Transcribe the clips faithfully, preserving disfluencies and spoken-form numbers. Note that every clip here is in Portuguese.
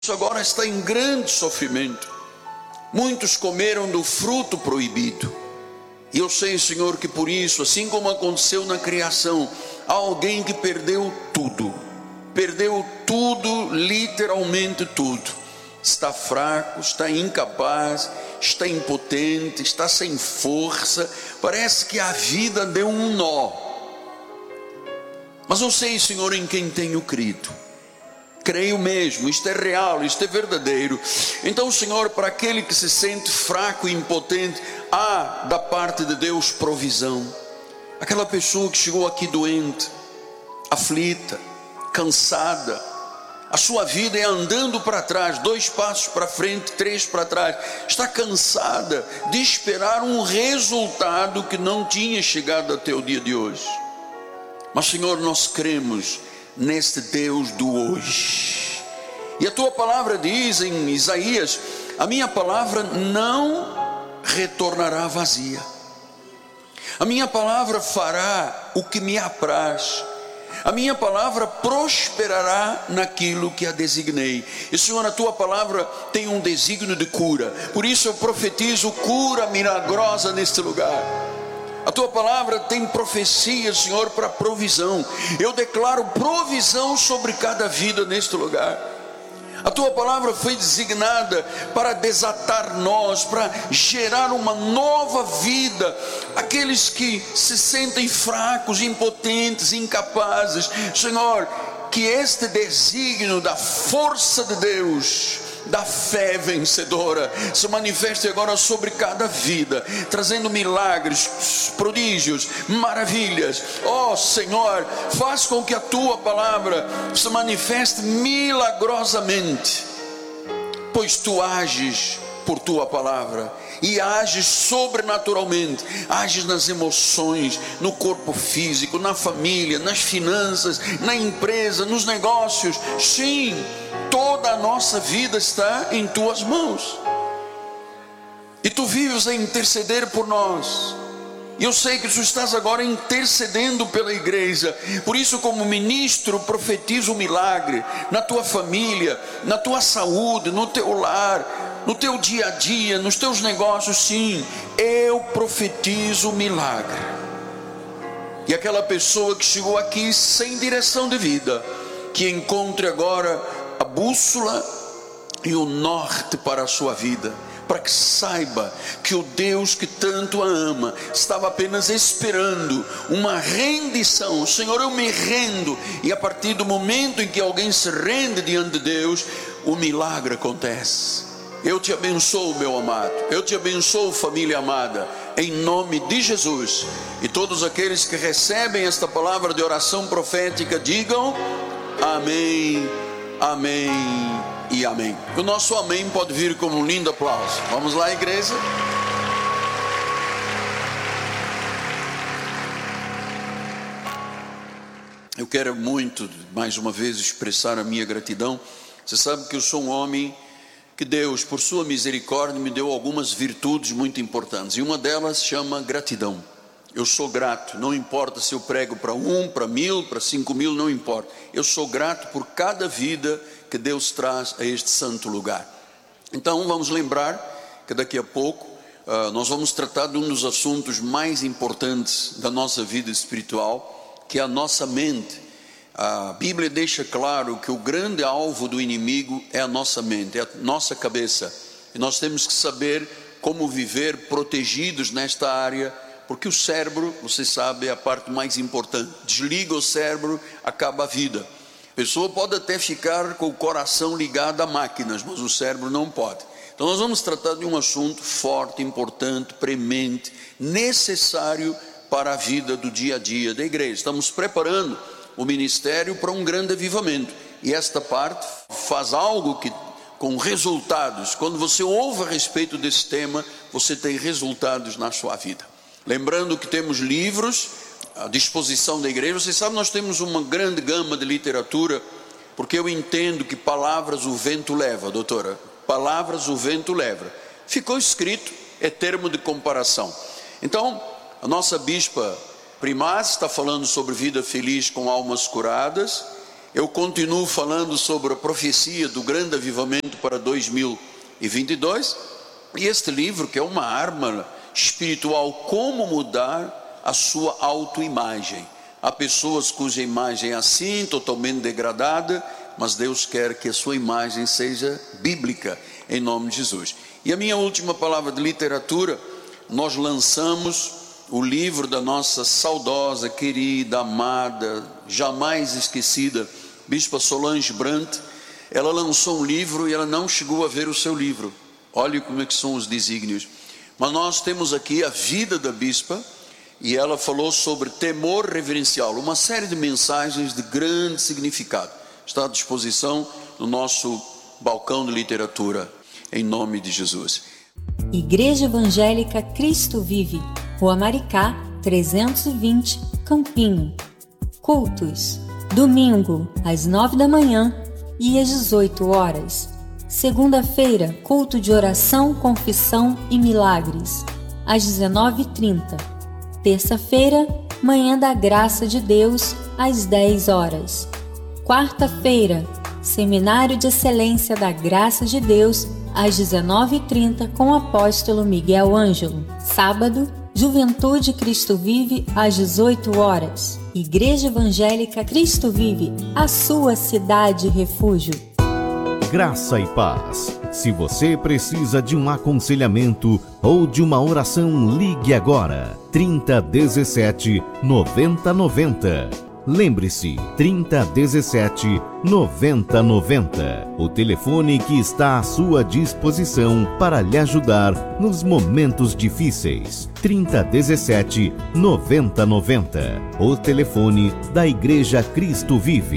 agora está em grande sofrimento. Muitos comeram do fruto proibido. E eu sei, Senhor, que por isso, assim como aconteceu na criação, há alguém que perdeu tudo. Perdeu tudo, literalmente tudo. Está fraco, está incapaz, está impotente, está sem força. Parece que a vida deu um nó. Mas eu sei, Senhor, em quem tenho crido. Creio mesmo, isto é real, isto é verdadeiro. Então, Senhor, para aquele que se sente fraco e impotente, há da parte de Deus provisão. Aquela pessoa que chegou aqui doente, aflita, cansada, a sua vida é andando para trás, dois passos para frente, três para trás, está cansada de esperar um resultado que não tinha chegado até o dia de hoje. Mas, Senhor, nós cremos neste Deus do hoje. E a tua palavra diz em Isaías: a minha palavra não retornará vazia. A minha palavra fará o que me apraz. A minha palavra prosperará naquilo que a designei. E, Senhor, a tua palavra tem um desígnio de cura. Por isso eu profetizo cura milagrosa neste lugar. A tua palavra tem profecia, Senhor, para provisão. Eu declaro provisão sobre cada vida neste lugar. A tua palavra foi designada para desatar nós, para gerar uma nova vida. Aqueles que se sentem fracos, impotentes, incapazes, Senhor, que este desígnio da força de Deus, da fé vencedora, se manifeste agora sobre cada vida, trazendo milagres, prodígios, maravilhas. Ó Senhor, faz com que a tua palavra se manifeste milagrosamente, pois tu ages por tua palavra e ages sobrenaturalmente, ages nas emoções, no corpo físico, na família, nas finanças, na empresa, nos negócios. Sim, toda a nossa vida está em tuas mãos, e tu vives a interceder por nós. E eu sei que tu estás agora intercedendo pela igreja. Por isso, como ministro, profetizo o milagre na tua família, na tua saúde, no teu lar, no teu dia a dia, nos teus negócios. Sim, eu profetizo o milagre. E aquela pessoa que chegou aqui sem direção de vida, que encontre agora a bússola e o norte para a sua vida, para que saiba que o Deus que tanto a ama estava apenas esperando uma rendição. Senhor, eu me rendo. E a partir do momento em que alguém se rende diante de Deus, o milagre acontece. Eu te abençoo, meu amado, eu te abençoo, família amada, em nome de Jesus. E todos aqueles que recebem esta palavra de oração profética, digam amém, amém e amém. O nosso amém pode vir como um lindo aplauso. Vamos lá, igreja. Eu quero muito, mais uma vez, expressar a minha gratidão. Você sabe que eu sou um homem que Deus, por sua misericórdia, me deu algumas virtudes muito importantes, e uma delas chama gratidão. Eu sou grato, não importa se eu prego para um, para mil, para cinco mil, não importa. Eu sou grato por cada vida que Deus traz a este santo lugar. Então vamos lembrar que daqui a pouco uh, nós vamos tratar de um dos assuntos mais importantes da nossa vida espiritual, que é a nossa mente. A Bíblia deixa claro que o grande alvo do inimigo é a nossa mente, é a nossa cabeça. E nós temos que saber como viver protegidos nesta área, porque o cérebro, você sabe, é a parte mais importante. Desliga o cérebro, acaba a vida. A pessoa pode até ficar com o coração ligado a máquinas, mas o cérebro não pode. Então nós vamos tratar de um assunto forte, importante, premente, necessário para a vida do dia a dia da igreja. Estamos preparando o ministério para um grande avivamento, e esta parte faz algo que, com resultados, quando você ouve a respeito desse tema, você tem resultados na sua vida. Lembrando que temos livros à disposição da igreja. Vocês sabem, nós temos uma grande gama de literatura, porque eu entendo que palavras o vento leva, doutora, palavras o vento leva, ficou escrito, é termo de comparação. Então, a nossa bispa Primaz está falando sobre vida feliz com almas curadas, eu continuo falando sobre a profecia do grande avivamento para dois mil e vinte e dois, e este livro, que é uma arma espiritual, como mudar a sua autoimagem. Há pessoas cuja imagem é assim, totalmente degradada, mas Deus quer que a sua imagem seja bíblica, em nome de Jesus. E a minha última palavra de literatura, nós lançamos o livro da nossa saudosa, querida, amada, jamais esquecida Bispa Solange Brandt. Ela lançou um livro e ela não chegou a ver o seu livro. Olhe como é que são os desígnios. Mas nós temos aqui a vida da Bispa, e ela falou sobre temor reverencial, uma série de mensagens de grande significado. Está à disposição no nosso balcão de literatura, em nome de Jesus. Igreja Evangélica Cristo Vive, Rua Maricá, trezentos e vinte, Campinho. Cultos: domingo, às nove da manhã e às dezoito horas. Segunda-feira, culto de oração, confissão e milagres, às dezenove e trinta. Terça-feira, manhã da graça de Deus, às dez horas. Quarta-feira, seminário de excelência da graça de Deus, às dezenove e trinta, com o apóstolo Miguel Ângelo. Sábado, Juventude Cristo Vive, às dezoito horas. Igreja Evangélica Cristo Vive, a sua cidade refúgio. Graça e paz. Se você precisa de um aconselhamento ou de uma oração, ligue agora. trinta, dezessete, noventa, noventa. Lembre-se, trinta, dezessete, noventa, noventa. O telefone que está à sua disposição para lhe ajudar nos momentos difíceis. trinta, dezessete, noventa, noventa. O telefone da Igreja Cristo Vive.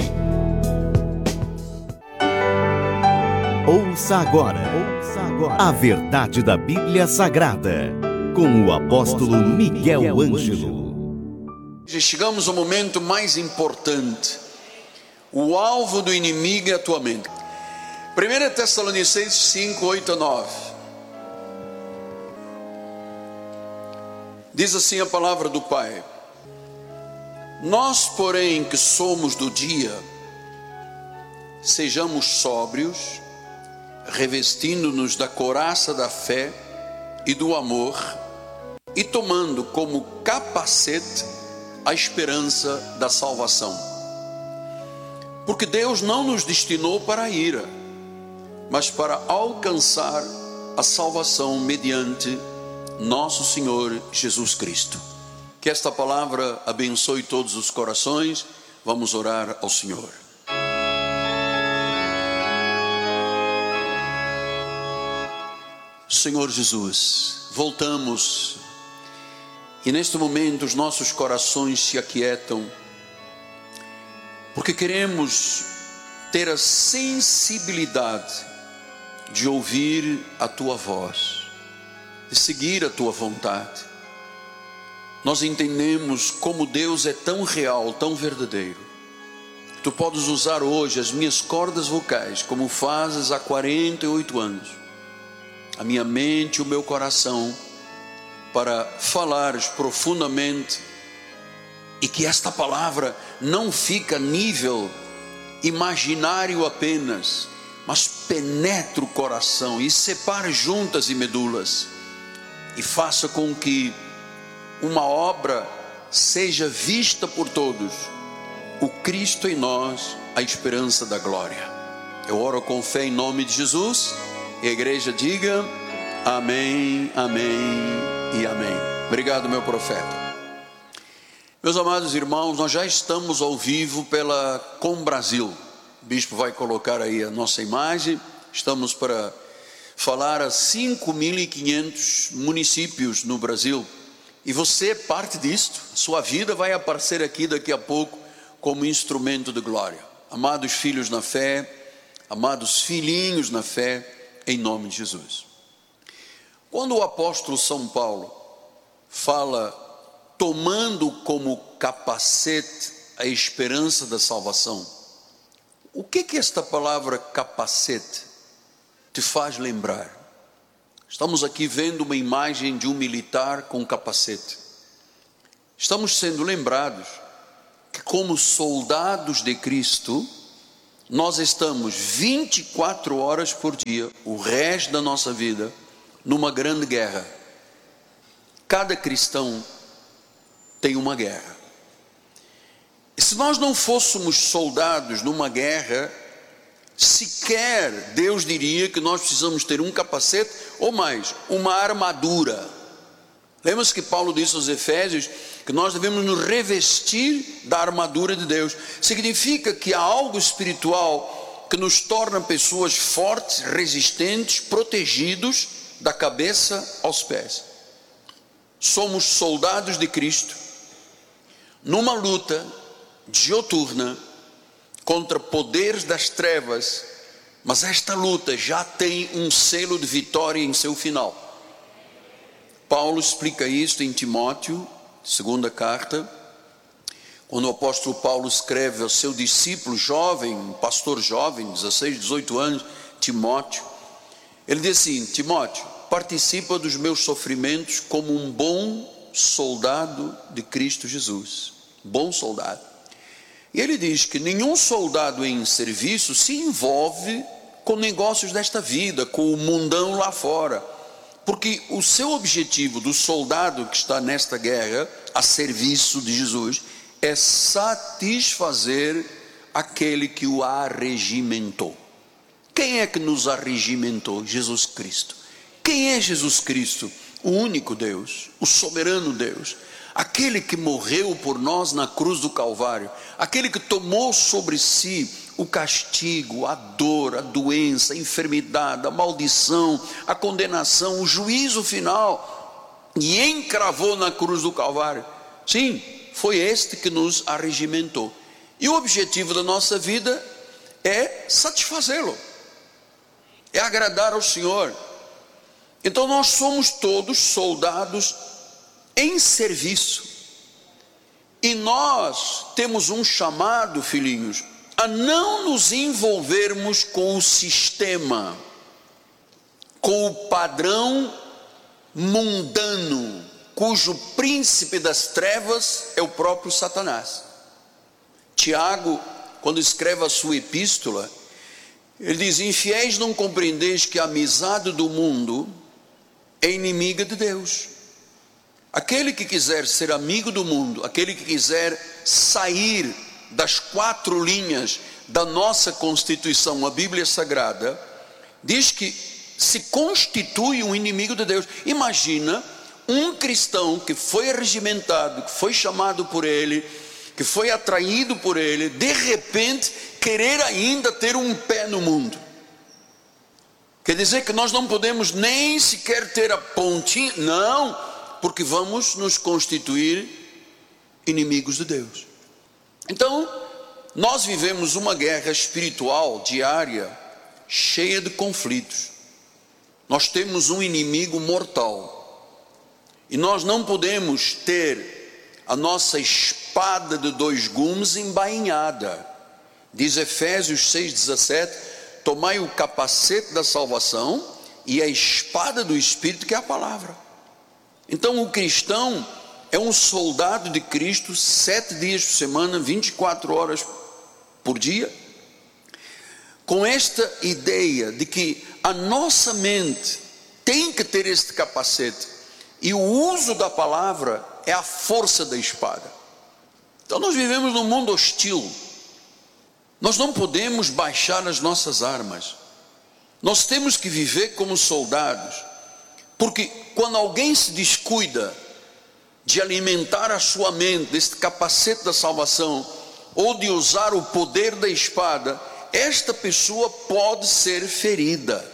Ouça agora, ouça agora a verdade da Bíblia Sagrada, com o apóstolo Miguel Ângelo. Chegamos ao momento mais importante. O alvo do inimigo é a tua mente. primeira Tessalonicenses cinco, oito a nove. Diz assim a palavra do Pai: nós, porém, que somos do dia, sejamos sóbrios, revestindo-nos da couraça da fé e do amor, e tomando como capacete a esperança da salvação. Porque Deus não nos destinou para a ira, mas para alcançar a salvação mediante nosso Senhor Jesus Cristo. Que esta palavra abençoe todos os corações. Vamos orar ao Senhor. Senhor Jesus, voltamos, e neste momento os nossos corações se aquietam, porque queremos ter a sensibilidade de ouvir a Tua voz, de seguir a Tua vontade. Nós entendemos como Deus é tão real, tão verdadeiro. Tu podes usar hoje as minhas cordas vocais, como fazes há quarenta e oito anos, a minha mente e o meu coração, para falares profundamente, e que esta palavra não fica a nível imaginário apenas, mas penetre o coração e separe juntas e medulas, e faça com que uma obra seja vista por todos, o Cristo em nós, a esperança da glória. Eu oro com fé em nome de Jesus, e a igreja diga amém, amém e amém. Obrigado, meu profeta. Meus amados irmãos, nós já estamos ao vivo pela Com Brasil. O bispo vai colocar aí a nossa imagem. Estamos para falar a cinco mil e quinhentos municípios no Brasil. E você é parte disto. Sua vida vai aparecer aqui daqui a pouco como instrumento de glória. Amados filhos na fé, amados filhinhos na fé, em nome de Jesus. Quando o apóstolo São Paulo fala tomando como capacete a esperança da salvação, o que que esta palavra capacete te faz lembrar? Estamos aqui vendo uma imagem de um militar com capacete. Estamos sendo lembrados que, como soldados de Cristo, nós estamos vinte e quatro horas por dia, o resto da nossa vida, numa grande guerra. Cada cristão tem uma guerra. E se nós não fôssemos soldados numa guerra, sequer Deus diria que nós precisamos ter um capacete ou mais, uma armadura. Lembra-se que Paulo disse aos Efésios que nós devemos nos revestir da armadura de Deus. Significa que há algo espiritual que nos torna pessoas fortes, resistentes, protegidos da cabeça aos pés. Somos soldados de Cristo numa luta dioturna contra poderes das trevas, mas esta luta já tem um selo de vitória em seu final. Paulo explica isso em Timóteo, segunda carta, quando o apóstolo Paulo escreve ao seu discípulo jovem, um pastor jovem, dezesseis, dezoito anos, Timóteo. Ele diz assim: Timóteo, participa dos meus sofrimentos como um bom soldado de Cristo Jesus. Bom soldado. E ele diz que nenhum soldado em serviço se envolve com negócios desta vida, com o mundão lá fora. Porque o seu objetivo do soldado que está nesta guerra, a serviço de Jesus, é satisfazer aquele que o arregimentou. Quem é que nos arregimentou? Jesus Cristo. Quem é Jesus Cristo? O único Deus, o soberano Deus, aquele que morreu por nós na cruz do Calvário, aquele que tomou sobre si o castigo, a dor, a doença, a enfermidade, a maldição, a condenação, o juízo final, e encravou na cruz do Calvário. Sim, foi este que nos arregimentou. E o objetivo da nossa vida é satisfazê-lo, é agradar ao Senhor. Então nós somos todos soldados em serviço, e nós temos um chamado, filhinhos, a não nos envolvermos com o sistema, com o padrão mundano, cujo príncipe das trevas é o próprio Satanás. Tiago, quando escreve a sua epístola, ele diz: infiéis, não compreendeis que a amizade do mundo é inimiga de Deus. Aquele que quiser ser amigo do mundo, aquele que quiser sair das quatro linhas da nossa Constituição, a Bíblia Sagrada, diz que se constitui um inimigo de Deus. Imagina um cristão que foi regimentado, que foi chamado por Ele, que foi atraído por Ele, de repente querer ainda ter um pé no mundo. Quer dizer que nós não podemos nem sequer ter a pontinha, não, porque vamos nos constituir inimigos de Deus. Então, nós vivemos uma guerra espiritual diária, cheia de conflitos. Nós temos um inimigo mortal, e nós não podemos ter a nossa espada de dois gumes embainhada. Diz Efésios seis, dezessete, tomai o capacete da salvação e a espada do Espírito, que é a palavra. Então o cristão é um soldado de Cristo, sete dias por semana, vinte e quatro horas por dia, com esta ideia de que a nossa mente tem que ter este capacete, e o uso da palavra é a força da espada. Então nós vivemos num mundo hostil, nós não podemos baixar as nossas armas, nós temos que viver como soldados, porque quando alguém se descuida de alimentar a sua mente deste capacete da salvação, ou de usar o poder da espada, esta pessoa pode ser ferida.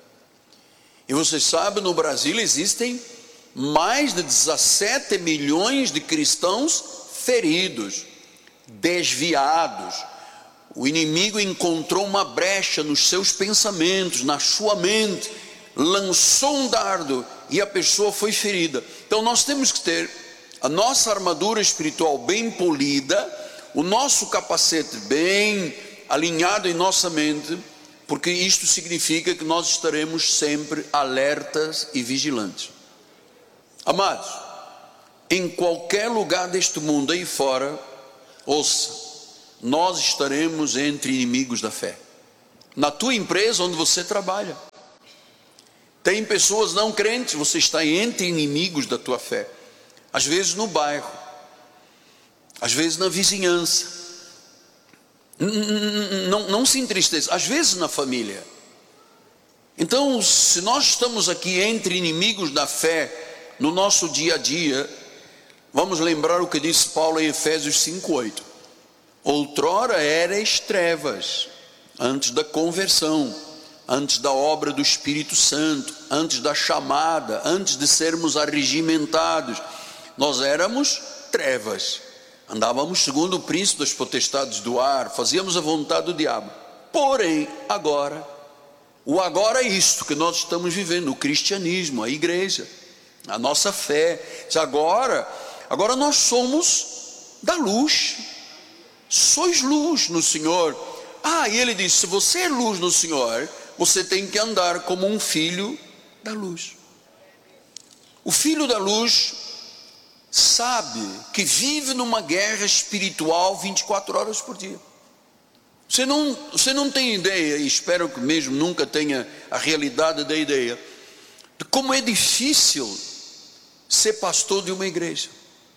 E você sabe, no Brasil existem mais de dezessete milhões de cristãos feridos, desviados. O inimigo encontrou uma brecha nos seus pensamentos, na sua mente, lançou um dardo e a pessoa foi ferida. Então nós temos que ter a nossa armadura espiritual bem polida, o nosso capacete bem alinhado em nossa mente, porque isto significa que nós estaremos sempre alertas e vigilantes. Amados, em qualquer lugar deste mundo aí fora, ouça, nós estaremos entre inimigos da fé. Na tua empresa onde você trabalha, tem pessoas não crentes, você está entre inimigos da tua fé. Às vezes no bairro, às vezes na vizinhança. Não, não se entristeça, às vezes na família. Então, se nós estamos aqui entre inimigos da fé, no nosso dia a dia, vamos lembrar o que disse Paulo em Efésios cinco, oito. Outrora erais trevas, antes da conversão, antes da obra do Espírito Santo, antes da chamada, antes de sermos arregimentados, nós éramos trevas, andávamos segundo o príncipe das potestades do ar, fazíamos a vontade do diabo. Porém, agora, o agora é isto que nós estamos vivendo, o cristianismo, a igreja, a nossa fé. Agora, agora nós somos da luz, sois luz no Senhor. Ah, e ele diz, se você é luz no Senhor, você tem que andar como um filho da luz. O filho da luz sabe que vive numa guerra espiritual vinte e quatro horas por dia. Você não, você não tem ideia, e espero que mesmo nunca tenha a realidade da ideia, de como é difícil ser pastor de uma igreja.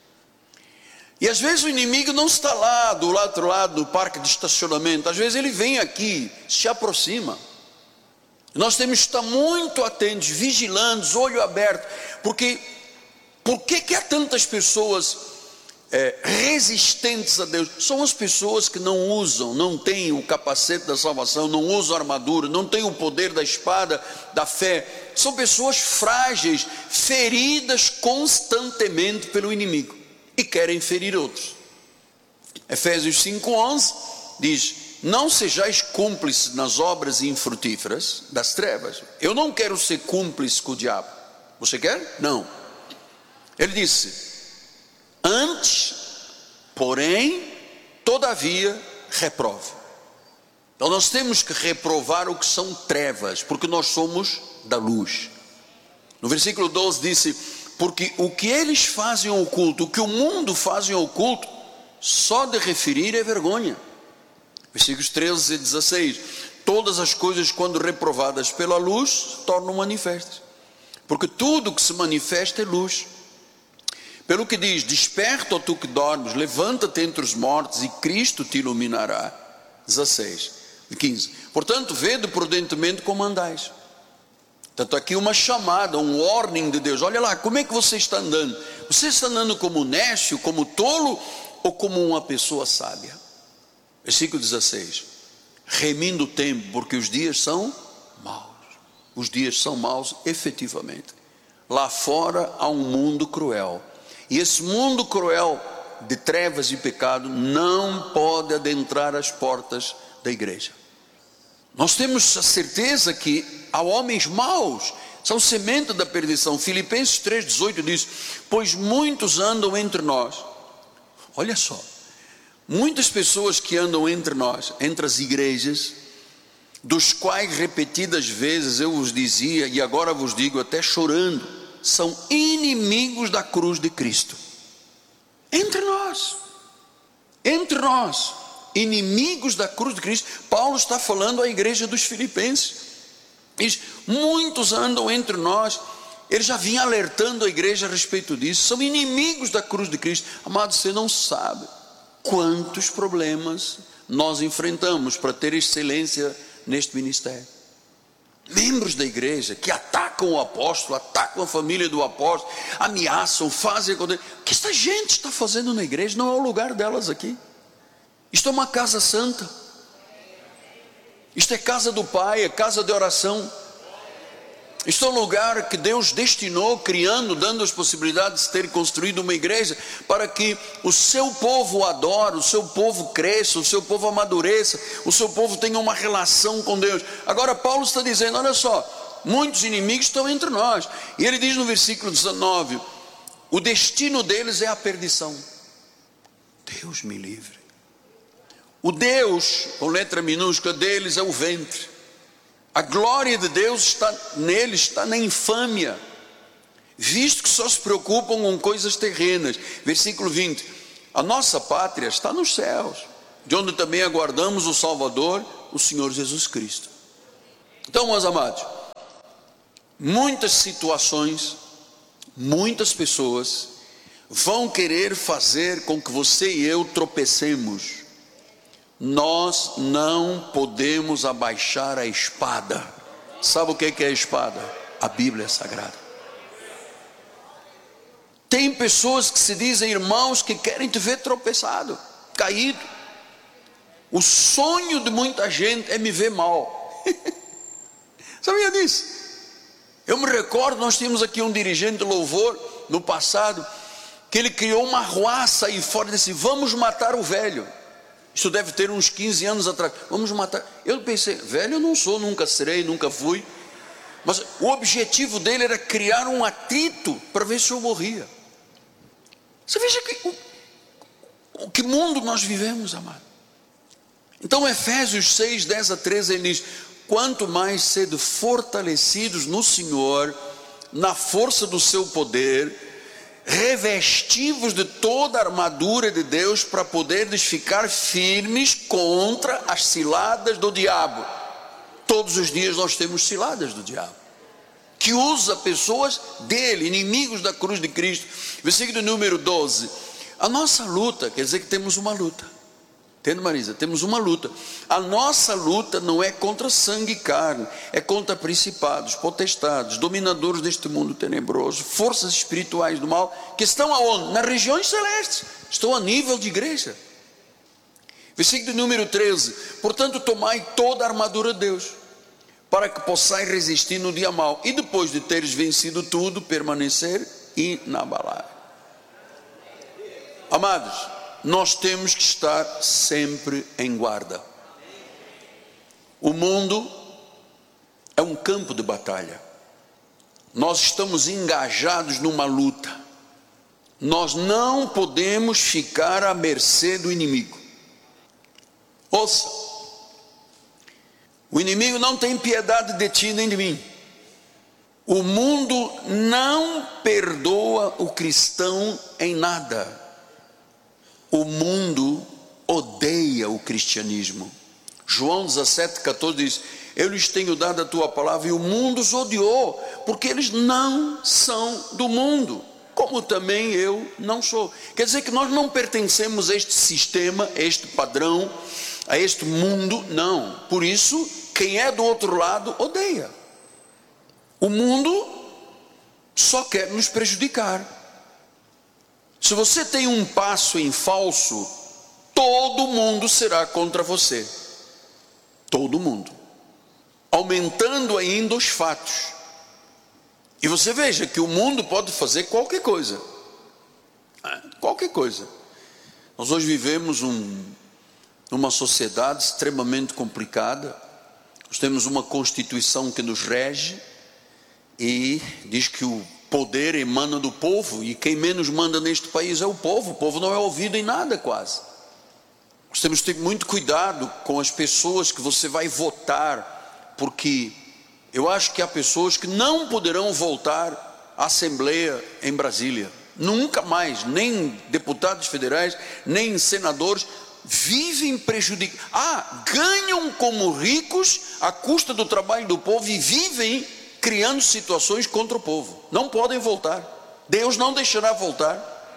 E às vezes o inimigo não está lá do outro lado do parque de estacionamento, às vezes ele vem aqui, se aproxima. Nós temos que estar muito atentos, vigilantes, olho aberto, porque por que que há tantas pessoas é, resistentes a Deus? São as pessoas que não usam, não têm o capacete da salvação, não usam a armadura, não têm o poder da espada da fé. São pessoas frágeis, feridas constantemente pelo inimigo e querem ferir outros. Efésios cinco, onze diz, não sejais cúmplices nas obras infrutíferas das trevas. Eu não quero ser cúmplice com o diabo. Você quer? Não. Ele disse, antes, porém, todavia, reprove. Então nós temos que reprovar o que são trevas, porque nós somos da luz. No versículo doze disse, porque o que eles fazem oculto, o que o mundo faz oculto, só de referir é vergonha. Versículos treze e dezesseis, todas as coisas quando reprovadas pela luz, se tornam manifestas, porque tudo que se manifesta é luz. Pelo que diz, desperta, ó tu que dormes, levanta-te entre os mortos e Cristo te iluminará. dezesseis e quinze, portanto, vede prudentemente como andais. Tanto aqui uma chamada, um warning de Deus. Olha lá, como é que você está andando? Você está andando como nécio, como tolo, ou como uma pessoa sábia? Versículo dezesseis, remindo o tempo, porque os dias são maus. Os dias são maus, efetivamente. Lá fora há um mundo cruel, e esse mundo cruel de trevas e pecado não pode adentrar as portas da igreja. Nós temos a certeza que há homens maus, são semente da perdição. Filipenses três, dezoito diz, pois muitos andam entre nós. Olha só, muitas pessoas que andam entre nós, entre as igrejas, dos quais repetidas vezes eu vos dizia, e agora vos digo até chorando, são inimigos da cruz de Cristo. Entre nós, entre nós, inimigos da cruz de Cristo. Paulo está falando à igreja dos Filipenses, diz, muitos andam entre nós. Ele já vinha alertando a igreja a respeito disso, são inimigos da cruz de Cristo. Amado, você não sabe quantos problemas nós enfrentamos para ter excelência neste ministério. Membros da igreja que atacam o apóstolo, atacam a família do apóstolo, ameaçam, fazem. O que esta gente está fazendo na igreja? Não é o lugar delas aqui. Isto é uma casa santa, isto é casa do Pai, é casa de oração. Isto é um lugar que Deus destinou, criando, dando as possibilidades de ter construído uma igreja, para que o seu povo adore, o seu povo cresça, o seu povo amadureça, o seu povo tenha uma relação com Deus. Agora Paulo está dizendo, olha só, muitos inimigos estão entre nós, e ele diz no versículo dezenove, o destino deles é a perdição. Deus me livre. O Deus, com letra minúscula, deles é o ventre. A glória de Deus está neles, está na infâmia, visto que só se preocupam com coisas terrenas. Versículo vinte, a nossa pátria está nos céus, de onde também aguardamos o Salvador, o Senhor Jesus Cristo. Então, meus amados, muitas situações, muitas pessoas vão querer fazer com que você e eu tropecemos. Nós não podemos abaixar a espada. Sabe o que é a espada? A Bíblia é sagrada. Tem pessoas que se dizem irmãos que querem te ver tropeçado, caído. O sonho de muita gente é me ver mal. Sabia disso? Eu me recordo, nós tínhamos aqui um dirigente de louvor no passado, que ele criou uma arruaça aí fora e disse: vamos matar o velho. Isso deve ter uns quinze anos atrás. Vamos matar. Eu pensei, velho eu não sou, nunca serei, nunca fui. Mas o objetivo dele era criar um atrito para ver se eu morria. Você veja que, o, o que mundo nós vivemos, amado. Então Efésios seis, dez a treze, ele diz: quanto mais sede fortalecidos no Senhor, na força do seu poder, revestivos de toda a armadura de Deus, para poderes ficar firmes contra as ciladas do diabo. Todos os dias nós temos ciladas do diabo, que usa pessoas dele, inimigos da cruz de Cristo. Versículo número doze. A nossa luta, quer dizer que temos uma luta. Entende, Marisa? Temos uma luta. A nossa luta não é contra sangue e carne, é contra principados, potestades, dominadores deste mundo tenebroso, forças espirituais do mal, que estão aonde? Nas regiões celestes. Estão a nível de igreja. Versículo número treze. Portanto, tomai toda a armadura de Deus, para que possais resistir no dia mau, e depois de teres vencido tudo, permanecer inabalável. Amados, nós temos que estar sempre em guarda. O mundo é um campo de batalha. Nós estamos engajados numa luta. Nós não podemos ficar à mercê do inimigo. Ouça, o inimigo não tem piedade de ti nem de mim. O mundo não perdoa o cristão em nada. O mundo odeia o cristianismo. João dezessete, catorze diz: eu lhes tenho dado a tua palavra e o mundo os odiou, porque eles não são do mundo, como também eu não sou. Quer dizer que nós não pertencemos a este sistema, a este padrão, a este mundo, não. Por isso, quem é do outro lado odeia. O mundo só quer nos prejudicar. Se você tem um passo em falso, todo mundo será contra você. Todo mundo. Aumentando ainda os fatos. E você veja que o mundo pode fazer qualquer coisa. Qualquer coisa. Nós hoje vivemos um, numa sociedade extremamente complicada. Nós temos uma Constituição que nos rege e diz que o poder emana do povo, e quem menos manda neste país é o povo. O povo não é ouvido em nada quase. Nós temos que ter muito cuidado com as pessoas que você vai votar, porque eu acho que há pessoas que não poderão voltar à Assembleia em Brasília, nunca mais, nem deputados federais, nem senadores. Vivem prejudicados, ah, ganham como ricos à custa do trabalho do povo e vivem criando situações contra o povo. Não podem voltar. Deus não deixará voltar.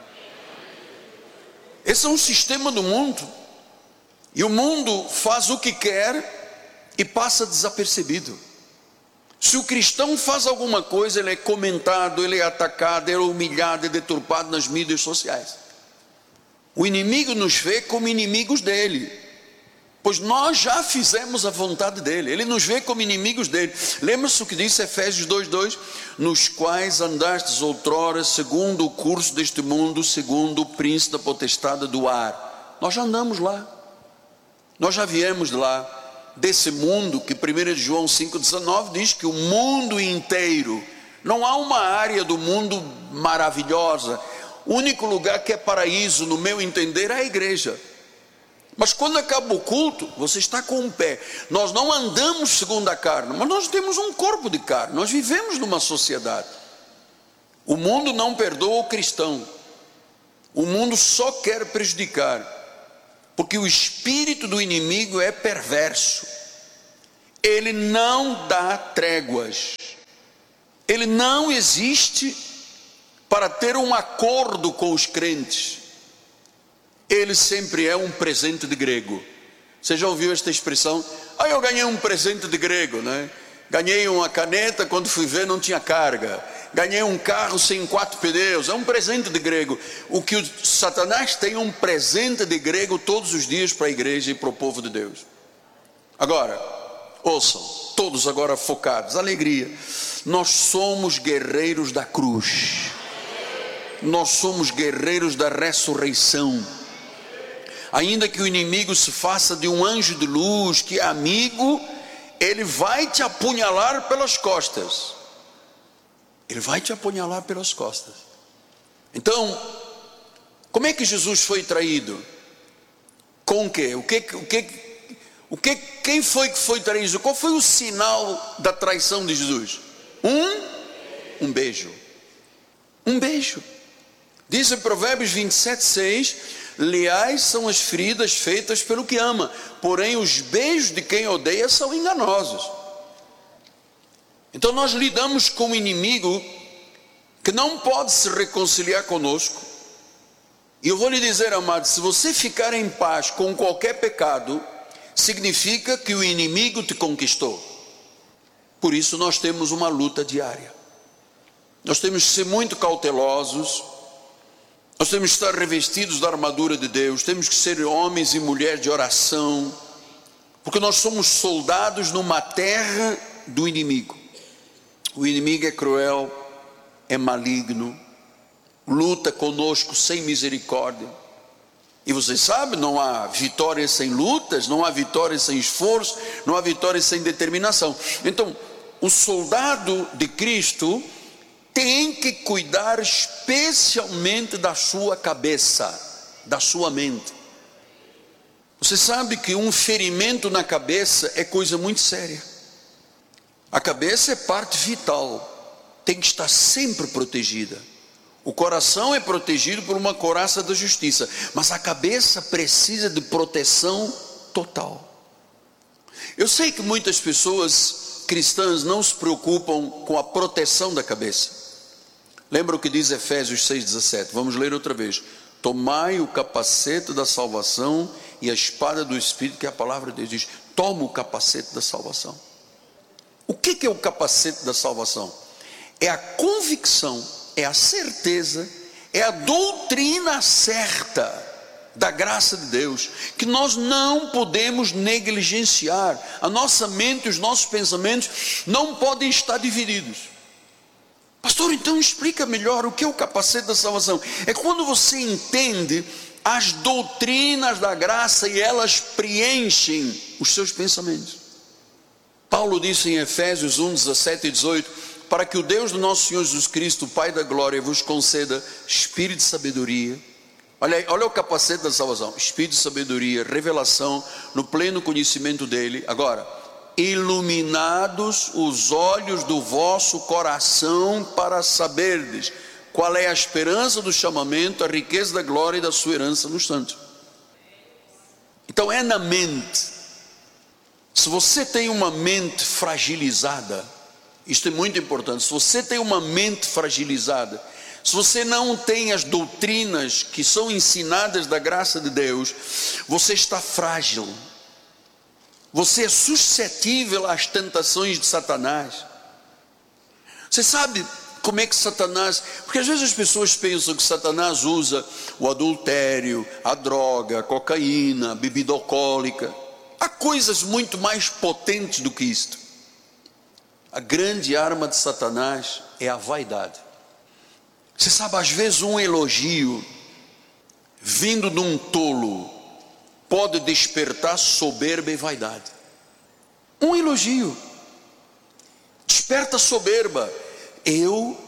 Esse é um sistema do mundo. E o mundo faz o que quer e passa desapercebido. Se o cristão faz alguma coisa, ele é comentado, ele é atacado, ele é humilhado, é deturpado nas mídias sociais. O inimigo nos vê como inimigos dele, pois nós já fizemos a vontade dele. Ele nos vê como inimigos dele. Lembra-se o que disse Efésios dois, dois? Nos quais andastes outrora, segundo o curso deste mundo, segundo o príncipe da potestade do ar. Nós já andamos lá. Nós já viemos de lá, desse mundo que primeira João cinco, dezenove diz que o mundo inteiro, não há uma área do mundo maravilhosa. O único lugar que é paraíso, no meu entender, é a igreja. Mas quando acaba o culto, você está com um pé. Nós não andamos segundo a carne, mas nós temos um corpo de carne. Nós vivemos numa sociedade. O mundo não perdoa o cristão. O mundo só quer prejudicar. porque o espírito do inimigo é perverso. Ele não dá tréguas. Ele não existe para ter um acordo com os crentes. Ele sempre é um presente de grego. Você já ouviu esta expressão? Ah, eu ganhei um presente de grego, né? Ganhei uma caneta, quando fui ver não tinha carga. Ganhei um carro sem quatro pneus. É um presente de grego. O que o Satanás tem é um presente de grego todos os dias para a igreja e para o povo de Deus. Agora, ouçam, todos agora focados, alegria. Nós somos guerreiros da cruz. Nós somos guerreiros da ressurreição. Ainda que o inimigo se faça de um anjo de luz, que é amigo, ele vai te apunhalar pelas costas. Ele vai te apunhalar pelas costas. Então, como é que Jesus foi traído? Com o quê? O que, o que, o que, quem foi que foi traído? Qual foi o sinal da traição de Jesus? Um, um beijo. Um beijo. Diz em Provérbios vinte e sete, seis: leais são as feridas feitas pelo que ama, porém os beijos de quem odeia são enganosos. Então nós lidamos com um inimigo que não pode se reconciliar conosco. E eu vou lhe dizer, amado, se você ficar em paz com qualquer pecado, significa que o inimigo te conquistou. Por isso nós temos uma luta diária. Nós temos que ser muito cautelosos. Nós temos que estar revestidos da armadura de Deus. Temos que ser homens e mulheres de oração, porque nós somos soldados numa terra do inimigo. O inimigo é cruel, é maligno, luta conosco sem misericórdia. E você sabe, não há vitória sem lutas, não há vitória sem esforço, não há vitória sem determinação. Então, o soldado de Cristo tem que cuidar especialmente da sua cabeça, da sua mente. Você sabe que um ferimento na cabeça é coisa muito séria. A cabeça é parte vital, tem que estar sempre protegida. O coração é protegido por uma couraça da justiça, mas a cabeça precisa de proteção total. Eu sei que muitas pessoas cristãs não se preocupam com a proteção da cabeça. Lembra o que diz Efésios seis, dezessete? Vamos ler outra vez. Tomai o capacete da salvação e a espada do Espírito, que é a palavra de Deus diz. Toma o capacete da salvação. O que é o capacete da salvação? É a convicção, é a certeza, é a doutrina certa da graça de Deus, que nós não podemos negligenciar. A nossa mente, os nossos pensamentos não podem estar divididos. Pastor, então explica melhor o que é o capacete da salvação. É quando você entende as doutrinas da graça e elas preenchem os seus pensamentos. Paulo disse em Efésios um, dezessete e dezoito: para que o Deus do nosso Senhor Jesus Cristo, Pai da glória, vos conceda espírito de sabedoria. Olha, olha o capacete da salvação: espírito de sabedoria, revelação no pleno conhecimento dele. Agora, iluminados os olhos do vosso coração, para saberdes qual é a esperança do chamamento, a riqueza da glória e da sua herança nos santos. Então é na mente. Se você tem uma mente fragilizada, isto é muito importante. Se você tem uma mente fragilizada, se você não tem as doutrinas que são ensinadas da graça de Deus, você está frágil. Você é suscetível às tentações de Satanás. Você sabe como é que Satanás... Porque às vezes as pessoas pensam que Satanás usa o adultério, a droga, a cocaína, a bebida alcoólica. Há coisas muito mais potentes do que isto. A grande arma de Satanás é a vaidade. Você sabe, às vezes um elogio vindo de um tolo pode despertar soberba e vaidade. Um elogio desperta soberba. Eu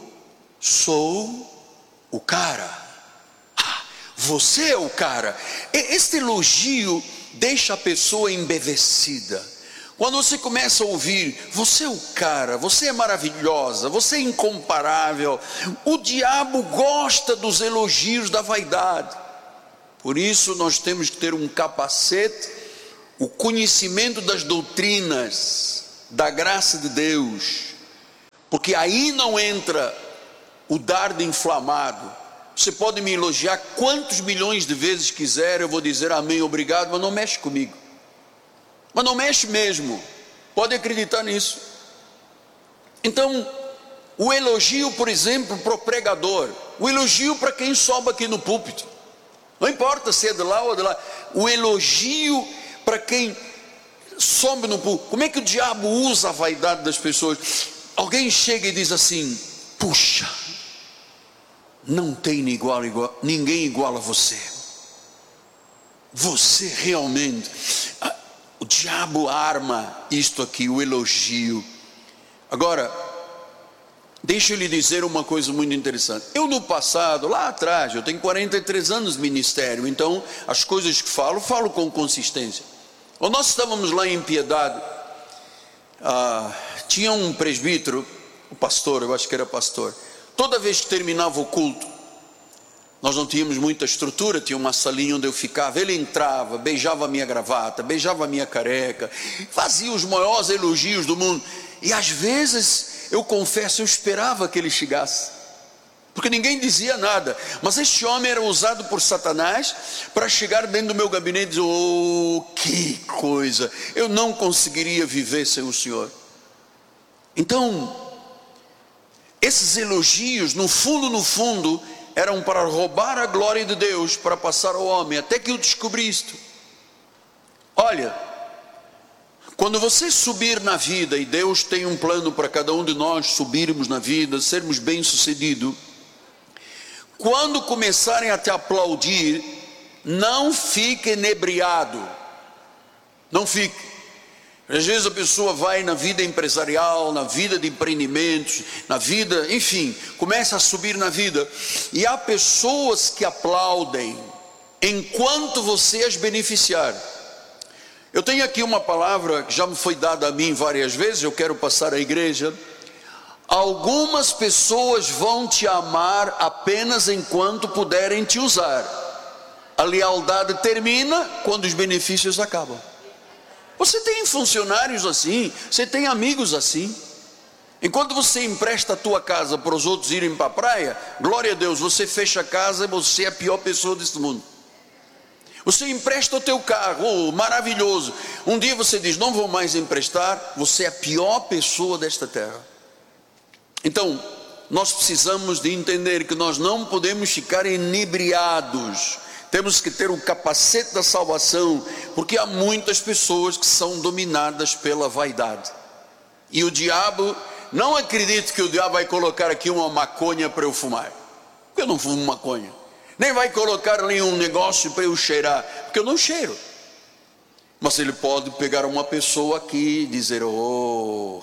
sou o cara. Ah, você é o cara. Este elogio deixa a pessoa embevecida. Quando você começa a ouvir, você é o cara, você é maravilhosa, você é incomparável. O diabo gosta dos elogios da vaidade. Por isso nós temos que ter um capacete, o conhecimento das doutrinas, da graça de Deus, porque aí não entra o dardo inflamado. Você pode me elogiar quantos milhões de vezes quiser, eu vou dizer amém, obrigado, mas não mexe comigo, mas não mexe mesmo, pode acreditar nisso. Então, o elogio, por exemplo, para o pregador, o elogio para quem sobe aqui no púlpito, não importa se é de lá ou de lá, o elogio para quem sobe no púlpito. Como é que o diabo usa a vaidade das pessoas? Alguém chega e diz assim: puxa, não tem igual, igual, ninguém igual a você, você realmente, o diabo arma isto aqui, o elogio. Agora, deixa eu lhe dizer uma coisa muito interessante. Eu no passado, lá atrás, eu tenho quarenta e três anos de ministério, então as coisas que falo, falo com consistência. Quando nós estávamos lá em Piedade, ah, tinha um presbítero, o pastor, eu acho que era pastor, toda vez que terminava o culto, nós não tínhamos muita estrutura, tinha uma salinha onde eu ficava, ele entrava, beijava a minha gravata, beijava a minha careca, fazia os maiores elogios do mundo, e às vezes, eu confesso, eu esperava que ele chegasse, porque ninguém dizia nada, mas este homem era usado por Satanás, para chegar dentro do meu gabinete e dizer: oh, que coisa, eu não conseguiria viver sem o Senhor. Então, esses elogios, no fundo, no fundo, eram para roubar a glória de Deus, para passar ao homem, até que eu descobri isto. Olha, quando você subir na vida, e Deus tem um plano para cada um de nós subirmos na vida, sermos bem-sucedidos, quando começarem a te aplaudir, não fique inebriado, não fique. Às vezes a pessoa vai na vida empresarial, na vida de empreendimentos, na vida, enfim, começa a subir na vida, e há pessoas que aplaudem, enquanto você as beneficiar. Eu tenho aqui uma palavra que já me foi dada a mim várias vezes, eu quero passar à igreja. Algumas pessoas vão te amar apenas enquanto puderem te usar. A lealdade termina quando os benefícios acabam. Você tem funcionários assim, você tem amigos assim. Enquanto você empresta a tua casa para os outros irem para a praia, glória a Deus, você fecha a casa e você é a pior pessoa deste mundo. Você empresta o teu carro, oh, maravilhoso. Um dia você diz: não vou mais emprestar, você é a pior pessoa desta terra. Então, nós precisamos de entender que nós não podemos ficar inebriados. Temos que ter o capacete da salvação, porque há muitas pessoas que são dominadas pela vaidade. E o diabo, não acredite que o diabo vai colocar aqui uma maconha para eu fumar, porque eu não fumo maconha. Nem vai colocar ali um negócio para eu cheirar, porque eu não cheiro. Mas ele pode pegar uma pessoa aqui e dizer: oh,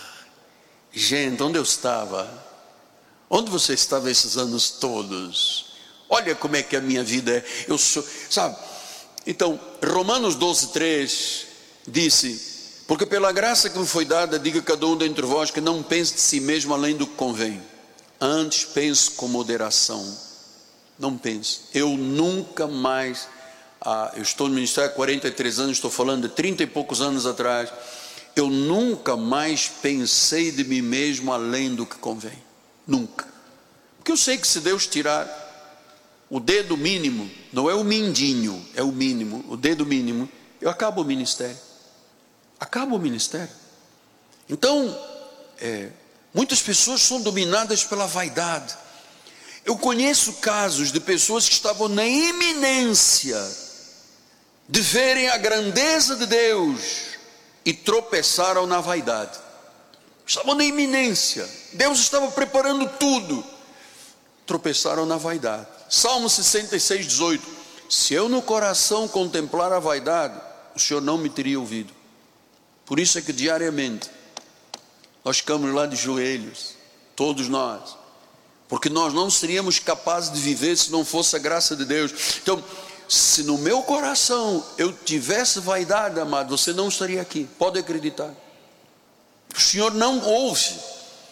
gente, onde eu estava? Onde você estava esses anos todos? Olha como é que a minha vida é. Eu sou, sabe? Então, Romanos doze, três disse: porque pela graça que me foi dada, diga cada um dentre vós que não pense de si mesmo além do que convém, antes pense com moderação. Não pense. Eu nunca mais, ah, eu estou no ministério há quarenta e três anos, estou falando de trinta e poucos anos atrás, eu nunca mais pensei de mim mesmo além do que convém. Nunca. Porque eu sei que se Deus tirar o dedo mínimo, não é o mindinho, é o mínimo, o dedo mínimo, eu acabo o ministério. Acabo o ministério. Então, é, muitas pessoas são dominadas pela vaidade. Eu conheço casos de pessoas que estavam na iminência de verem a grandeza de Deus e tropeçaram na vaidade. Estavam na iminência, Deus estava preparando tudo, tropeçaram na vaidade. Salmo sessenta e seis, dezoito: se eu no coração contemplar a vaidade, o Senhor não me teria ouvido. Por isso é que diariamente nós ficamos lá de joelhos, todos nós, porque nós não seríamos capazes de viver se não fosse a graça de Deus. Então, se no meu coração eu tivesse vaidade, amado, você não estaria aqui, pode acreditar. O Senhor não ouve.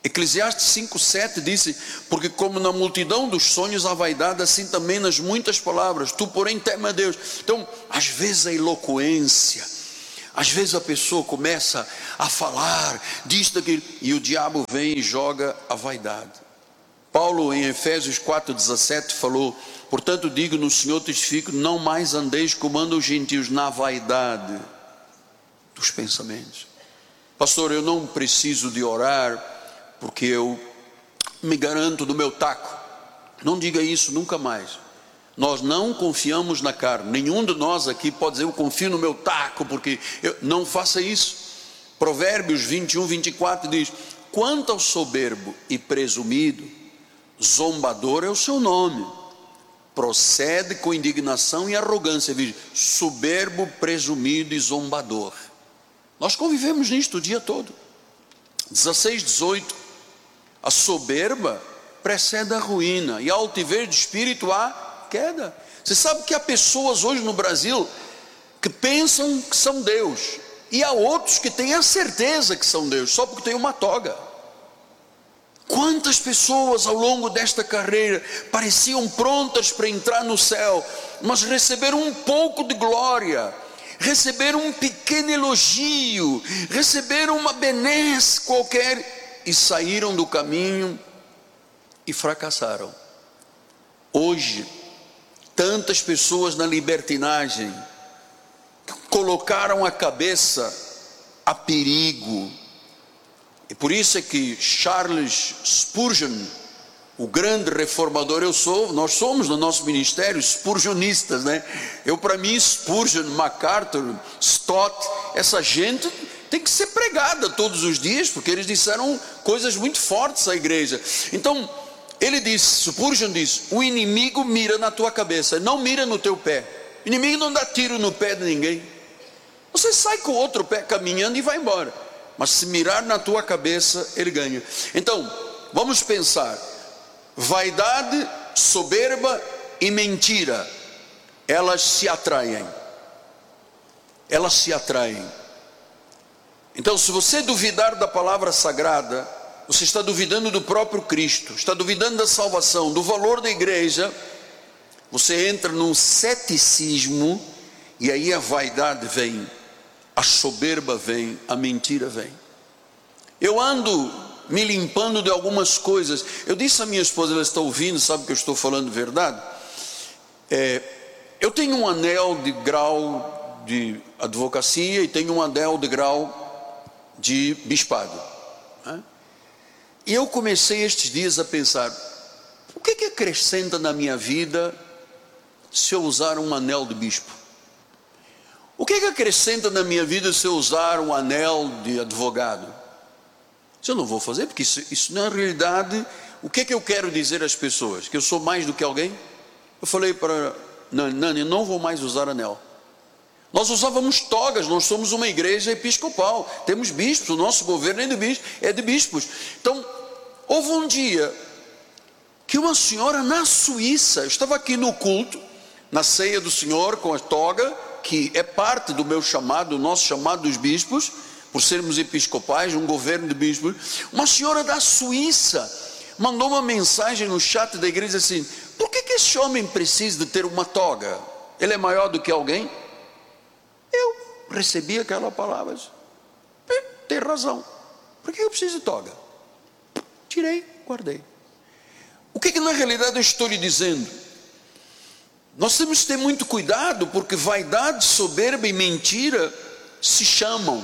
Eclesiastes cinco, sete disse: porque como na multidão dos sonhos há vaidade, assim também nas muitas palavras, tu porém teme a Deus. Então, às vezes a eloquência, às vezes a pessoa começa a falar disto, daquilo, e o diabo vem e joga a vaidade. Paulo em Efésios quatro, dezessete falou: portanto digo no Senhor testifico, não mais andeis como andam os gentios na vaidade dos pensamentos. Pastor, eu não preciso de orar porque eu me garanto do meu taco. Não diga isso nunca mais. Nós não confiamos na carne. Nenhum de nós aqui pode dizer: eu confio no meu taco, porque eu... não faça isso. Provérbios vinte e um, vinte e quatro diz: quanto ao soberbo e presumido, zombador é o seu nome, procede com indignação e arrogância. Veja, soberbo, presumido e zombador. Nós convivemos nisto o dia todo. dezesseis, dezoito, a soberba precede a ruína, e a altivez de espírito a queda. Você sabe que há pessoas hoje no Brasil que pensam que são Deus, e há outros que têm a certeza que são Deus, só porque tem uma toga. Quantas pessoas ao longo desta carreira pareciam prontas para entrar no céu, mas receberam um pouco de glória, receberam um pequeno elogio, receberam uma benesse qualquer e saíram do caminho e fracassaram. Hoje, tantas pessoas na libertinagem colocaram a cabeça a perigo, e por isso é que Charles Spurgeon, o grande reformador, eu sou, nós somos no nosso ministério spurgeonistas, né? Eu, para mim, Spurgeon, MacArthur, Stott, essa gente tem que ser pregada todos os dias, porque eles disseram coisas muito fortes à igreja. Então, ele disse, Spurgeon disse: o inimigo mira na tua cabeça, não mira no teu pé. O inimigo não dá tiro no pé de ninguém. Você sai com o outro pé caminhando e vai embora, mas se mirar na tua cabeça, ele ganha. Então, vamos pensar: vaidade, soberba e mentira, elas se atraem, elas se atraem. Então, se você duvidar da palavra sagrada, você está duvidando do próprio Cristo, está duvidando da salvação, do valor da igreja. Você entra num ceticismo, e aí a vaidade vem, a soberba vem, a mentira vem. Eu ando me limpando de algumas coisas. Eu disse à minha esposa, ela está ouvindo, sabe que eu estou falando verdade. É, eu tenho um anel de grau de advocacia e tenho um anel de grau de bispado, né? E eu comecei estes dias a pensar: o que é que acrescenta na minha vida se eu usar um anel de bispo? O que é que acrescenta na minha vida se eu usar um anel de advogado? Isso eu não vou fazer, porque isso, isso na realidade, o que é que eu quero dizer às pessoas? Que eu sou mais do que alguém? Eu falei para Nani, Nani, eu não vou mais usar anel. Nós usávamos togas, nós somos uma igreja episcopal, temos bispos, o nosso governo é de bispos, é de bispos. Então, houve um dia que uma senhora na Suíça, eu estava aqui no culto, na ceia do Senhor, com a toga, que é parte do meu chamado, o nosso chamado dos bispos, por sermos episcopais, um governo de bispos. Uma senhora da Suíça mandou uma mensagem no chat da igreja assim: por que que esse homem precisa de ter uma toga? Ele é maior do que alguém? Eu recebi aquela palavra, tem razão, por que eu preciso de toga? Tirei, guardei. O que que na realidade eu estou lhe dizendo? Nós temos que ter muito cuidado, porque vaidade, soberba e mentira se chamam,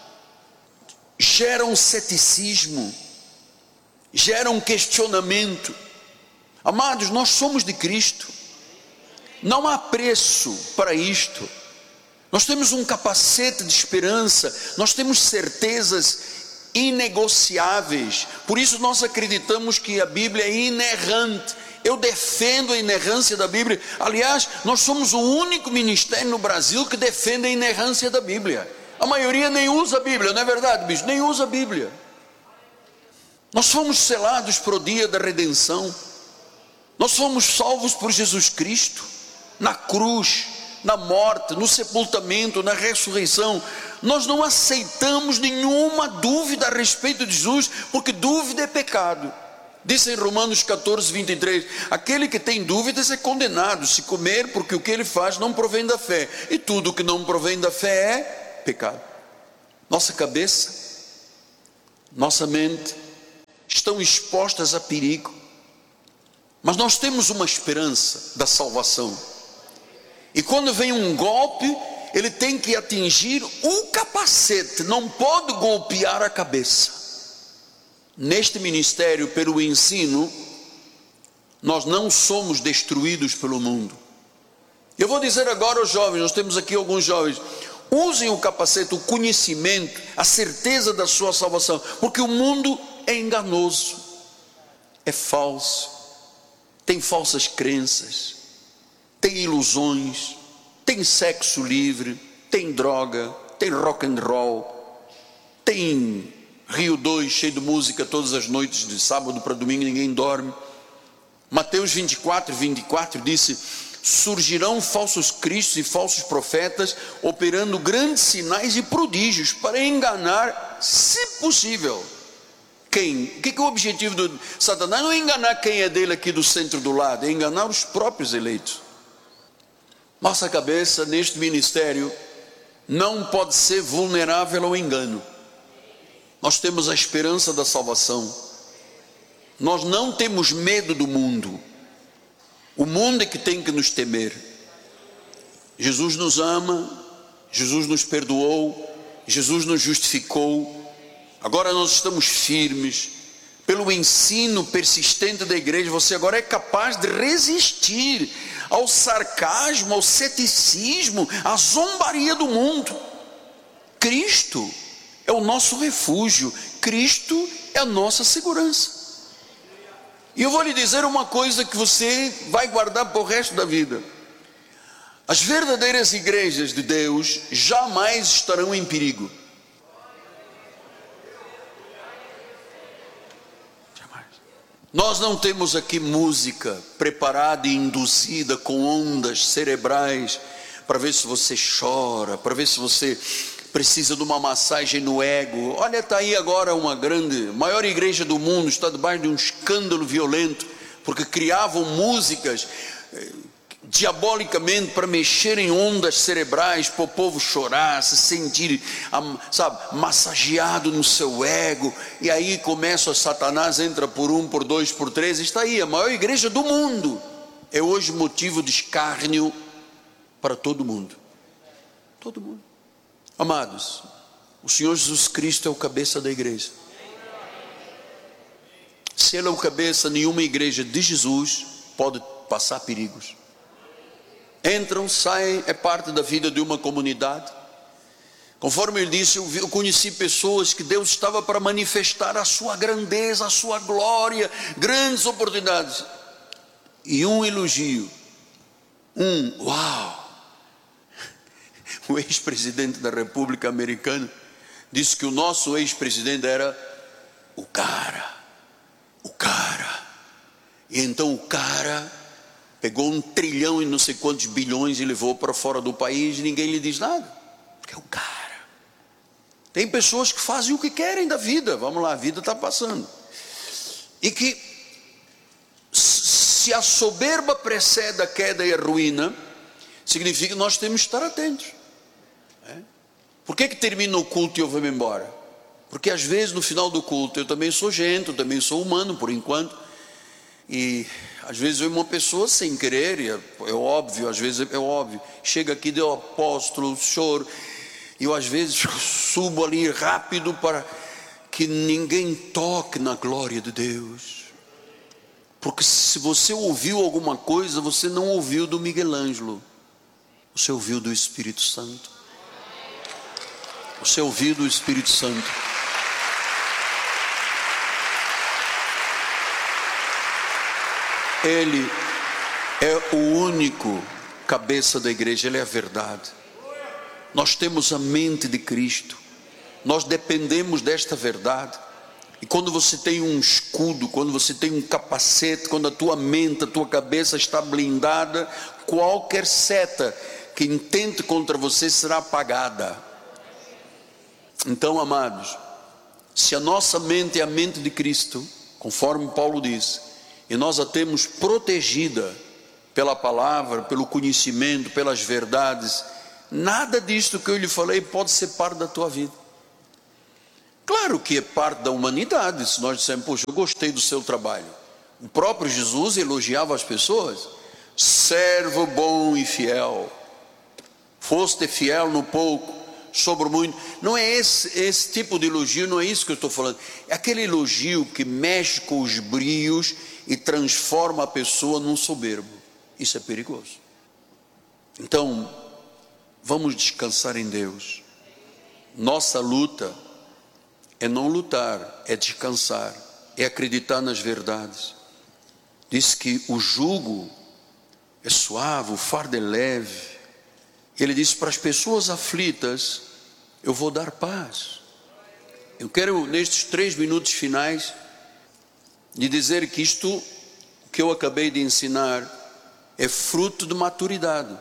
geram ceticismo, geram questionamento. Amados, nós somos de Cristo, não há preço para isto. Nós temos um capacete de esperança, nós temos certezas inegociáveis. Por isso nós acreditamos que a Bíblia é inerrante. Eu defendo a inerrância da Bíblia. Aliás, nós somos o único ministério no Brasil que defende a inerrância da Bíblia. A maioria nem usa a Bíblia, não é verdade, bicho? Nem usa a Bíblia. Nós fomos selados para o dia da redenção. Nós fomos salvos por Jesus Cristo, na cruz, na morte, no sepultamento, na ressurreição. nós não aceitamos nenhuma dúvida a respeito de Jesus, porque dúvida é pecado. Diz em Romanos catorze, vinte e três, aquele que tem dúvidas é condenado se comer, porque o que ele faz não provém da fé, e tudo que não provém da fé é pecado. Nossa cabeça, nossa mente estão expostas a perigo, mas nós temos uma esperança da salvação, e quando vem um golpe, ele tem que atingir o capacete, não pode golpear a cabeça. Neste ministério, pelo ensino, nós não somos destruídos pelo mundo. Eu vou dizer agora aos jovens, nós temos aqui alguns jovens, usem o capacete, o conhecimento, a certeza da sua salvação, porque o mundo é enganoso, é falso, tem falsas crenças, tem ilusões, tem sexo livre, tem droga, tem rock and roll, tem Rio dois cheio de música todas as noites, de sábado para domingo ninguém dorme. Mateus vinte e quatro, vinte e quatro disse: surgirão falsos cristos e falsos profetas, operando grandes sinais e prodígios, para enganar, se possível, quem? O que é o objetivo do Satanás? Não é enganar quem é dele aqui do centro do lado, é enganar os próprios eleitos. Nossa cabeça neste ministério não pode ser vulnerável ao engano. Nós temos a esperança da salvação, nós não temos medo do mundo, o mundo é que tem que nos temer. Jesus nos ama, Jesus nos perdoou, Jesus nos justificou, agora nós estamos firmes, pelo ensino persistente da igreja, você agora é capaz de resistir ao sarcasmo, ao ceticismo, à zombaria do mundo. Cristo é o nosso refúgio, Cristo é a nossa segurança. E eu vou lhe dizer uma coisa que você vai guardar para o resto da vida: as verdadeiras igrejas de Deus jamais estarão em perigo. Jamais. Nós não temos aqui música preparada e induzida com ondas cerebrais para ver se você chora, para ver se você precisa de uma massagem no ego. Olha, está aí agora uma grande, maior igreja do mundo, está debaixo de um escândalo violento, porque criavam músicas eh, diabolicamente para mexer em ondas cerebrais, para o povo chorar, se sentir, sabe, massageado no seu ego, e aí começa a Satanás, entra por um, por dois, por três, está aí, a maior igreja do mundo, é hoje motivo de escárnio para todo mundo, todo mundo. Amados, o Senhor Jesus Cristo é o cabeça da igreja. Se Ele é o cabeça, nenhuma igreja de Jesus pode passar perigos. Entram, saem, é parte da vida de uma comunidade. Conforme ele disse, eu, vi, eu conheci pessoas que Deus estava para manifestar a sua grandeza, a sua glória, grandes oportunidades. E um elogio, um uau. O ex-presidente da República Americana disse que o nosso ex-presidente era o cara, o cara. E então o cara pegou um trilhão e não sei quantos bilhões e levou para fora do país e ninguém lhe diz nada, porque é o cara. Tem pessoas que fazem o que querem da vida, vamos lá, a vida está passando. E que se a soberba precede a queda e a ruína, significa que nós temos que estar atentos. Por que que termina o culto e eu vou-me embora? Porque às vezes no final do culto, eu também sou gente, eu também sou humano por enquanto, e às vezes eu uma pessoa sem querer, é, é óbvio, às vezes é óbvio, chega aqui, deu apóstolo, choro, e eu às vezes subo ali rápido para que ninguém toque na glória de Deus, porque se você ouviu alguma coisa, você não ouviu do Miguel Ângelo, você ouviu do Espírito Santo. Você ouviu do Espírito Santo. Ele é o único cabeça da igreja, Ele é a verdade. Nós temos a mente de Cristo, nós dependemos desta verdade. E quando você tem um escudo, quando você tem um capacete, quando a tua mente, a tua cabeça está blindada, qualquer seta que intente contra você será apagada. Então, amados, se a nossa mente é a mente de Cristo, conforme Paulo diz, e nós a temos protegida pela palavra, pelo conhecimento, pelas verdades, nada disto que eu lhe falei pode ser parte da tua vida. Claro que é parte da humanidade. Se nós dissermos, poxa, eu gostei do seu trabalho. O próprio Jesus elogiava as pessoas: servo bom e fiel, foste fiel no pouco, sobre o muito. Não é esse, esse tipo de elogio, não é isso que eu estou falando. É aquele elogio que mexe com os brios e transforma a pessoa num soberbo. Isso é perigoso. Então, vamos descansar em Deus. Nossa luta é não lutar, é descansar, é acreditar nas verdades. Diz que o jugo é suave, o fardo é leve. Ele disse para as pessoas aflitas: eu vou dar paz. Eu quero, nestes três minutos finais, lhe dizer que isto que eu acabei de ensinar é fruto de maturidade.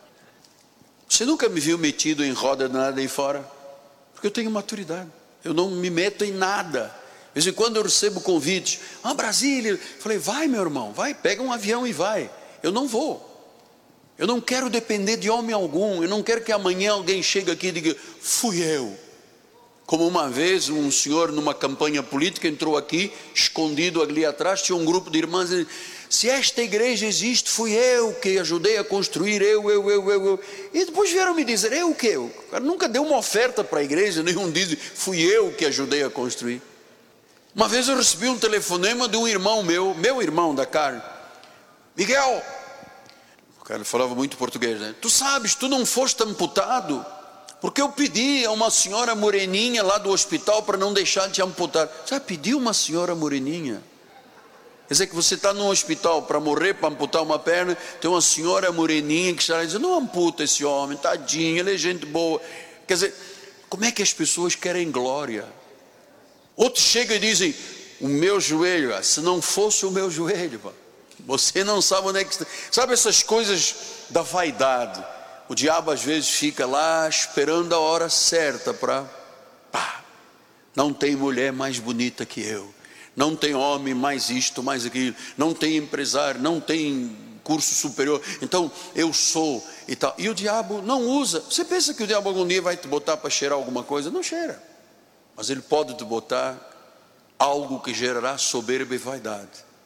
Você nunca me viu metido em roda de nada aí fora? Porque eu tenho maturidade. Eu não me meto em nada. De vez em quando eu recebo convites: ah, Brasília. Falei: vai, meu irmão, vai, pega um avião e vai. Eu não vou. Eu não quero depender de homem algum. Eu não quero que amanhã alguém chegue aqui e diga: fui eu. Como uma vez um senhor numa campanha política entrou aqui, escondido ali atrás, tinha um grupo de irmãs e disse: se esta igreja existe, fui eu que ajudei a construir, eu, eu, eu, eu, eu. E depois vieram me dizer: eu o quê? O cara nunca deu uma oferta para a igreja, nenhum diz: fui eu que ajudei a construir. Uma vez eu recebi um telefonema de um irmão meu, meu irmão da carne: Miguel, o cara falava muito português, né? Tu sabes, tu não foste amputado, porque eu pedi a uma senhora moreninha lá do hospital para não deixar de te amputar. Já pediu uma senhora moreninha? Quer dizer que você está num hospital para morrer, para amputar uma perna, tem uma senhora moreninha que está dizendo: não amputa esse homem, tadinho, ele é gente boa. Quer dizer, como é que as pessoas querem glória? Outros chegam e dizem: o meu joelho, se não fosse o meu joelho, você não sabe onde é que está. Sabe essas coisas da vaidade? O diabo às vezes fica lá esperando a hora certa para, pá, não tem mulher mais bonita que eu, não tem homem mais isto, mais aquilo, não tem empresário, não tem curso superior, então eu sou e tal. E o diabo não usa. Você pensa que o diabo algum dia vai te botar para cheirar alguma coisa? Não cheira. Mas ele pode te botar algo que gerará soberba e vaidade.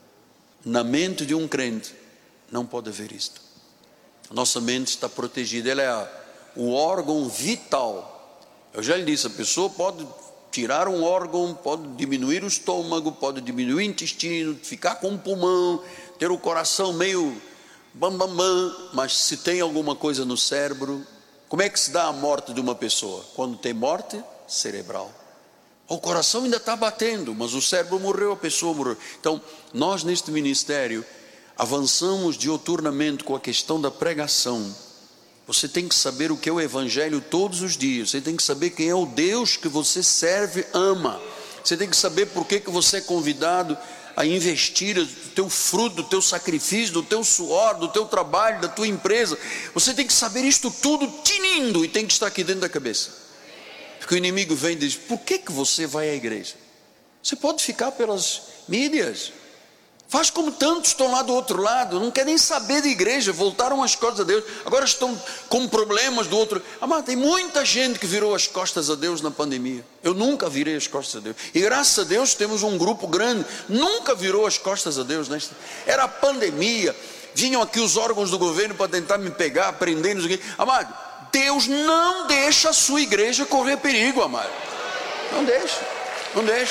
Na mente de um crente não pode haver isto. A nossa mente está protegida, ela é a, o órgão vital. Eu já lhe disse, a pessoa pode tirar um órgão, pode diminuir o estômago, pode diminuir o intestino, ficar com o pulmão, ter o coração meio bam, bam, bam, mas se tem alguma coisa no cérebro, como é que se dá a morte de uma pessoa? Quando tem morte cerebral. O coração ainda está batendo, mas o cérebro morreu, a pessoa morreu. Então, nós neste ministério avançamos diuturnamente com a questão da pregação. Você tem que saber o que é o evangelho todos os dias. Você tem que saber quem é o Deus que você serve, ama. Você tem que saber por que que você é convidado a investir o teu fruto, do teu sacrifício, do teu suor, do teu trabalho, da tua empresa. Você tem que saber isto tudo tinindo e tem que estar aqui dentro da cabeça. Porque o inimigo vem e diz: por que que você vai à igreja? Você pode ficar pelas mídias. Faz como tantos estão lá do outro lado, não querem nem saber de igreja, voltaram as costas a Deus, agora estão com problemas do outro. Amado, tem muita gente que virou as costas a Deus na pandemia. Eu nunca virei as costas a Deus. E graças a Deus temos um grupo grande, nunca virou as costas a Deus. Nesta... Era a pandemia, vinham aqui os órgãos do governo para tentar me pegar, prender, não sei o quê. Amado, Deus não deixa a sua igreja correr perigo, amado. Não deixa, não deixa.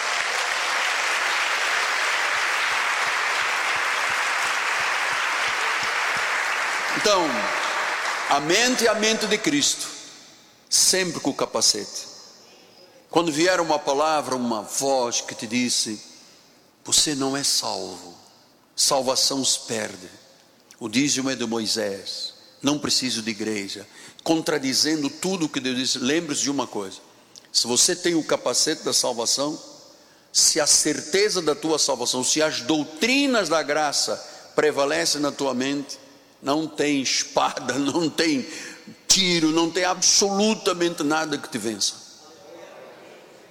Então, a mente é a mente de Cristo, sempre com o capacete. Quando vier uma palavra, uma voz que te disse: você não é salvo, salvação se perde, o dízimo é de Moisés, não preciso de igreja, contradizendo tudo o que Deus disse, lembre-se de uma coisa: se você tem o capacete da salvação, se a certeza da tua salvação, se as doutrinas da graça prevalecem na tua mente, não tem espada, não tem tiro, não tem absolutamente nada que te vença.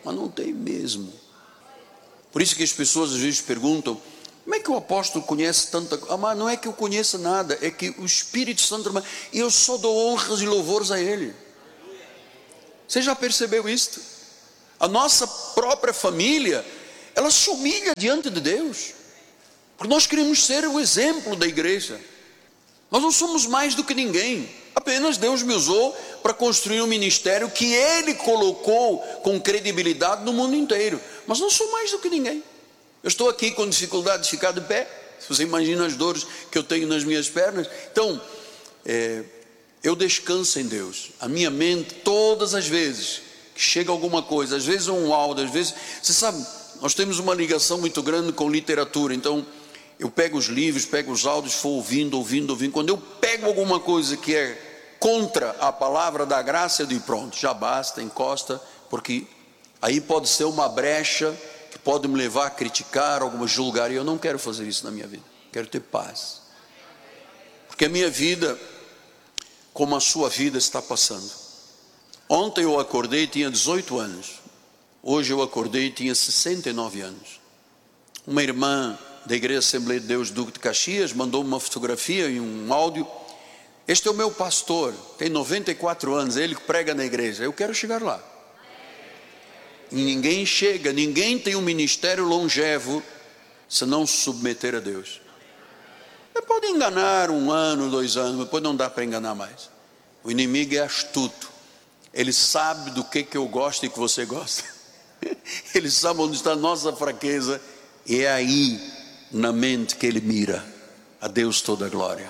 mas não tem mesmo. Por isso que as pessoas às vezes perguntam: como é que o apóstolo conhece tanta coisa? Ah, mas não é que eu conheça nada, é que o Espírito Santo, e eu só dou honras e louvores a Ele. Você já percebeu isto? A nossa própria família, ela se humilha diante de Deus, porque nós queremos ser o exemplo da igreja. Nós não somos mais do que ninguém, apenas Deus me usou para construir um ministério que Ele colocou com credibilidade no mundo inteiro, mas não sou mais do que ninguém. Eu estou aqui com dificuldade de ficar de pé, se você imagina as dores que eu tenho nas minhas pernas. Então, é, eu descanso em Deus. A minha mente, todas as vezes que chega alguma coisa, às vezes um áudio, às vezes, você sabe, nós temos uma ligação muito grande com literatura, então eu pego os livros, pego os áudios, vou ouvindo, ouvindo, ouvindo. Quando eu pego alguma coisa que é contra a palavra da graça, eu digo: pronto, já basta, encosta, porque aí pode ser uma brecha que pode me levar a criticar, alguma julgar, e eu não quero fazer isso na minha vida. Quero ter paz, porque a minha vida, como a sua vida, está passando. Ontem eu acordei, tinha dezoito anos. Hoje eu acordei, tinha sessenta e nove anos. Uma irmã da Igreja Assembleia de Deus Duque de Caxias mandou uma fotografia e um áudio. Este é o meu pastor, tem noventa e quatro anos, ele que prega na igreja. Eu quero chegar lá. E ninguém chega, ninguém tem um ministério longevo se não se submeter a Deus. Você pode enganar um ano, dois anos, mas depois não dá para enganar mais. O inimigo é astuto. Ele sabe do que, que eu gosto e que você gosta. Ele sabe onde está a nossa fraqueza, e é aí, na mente, que ele mira. A Deus toda a glória.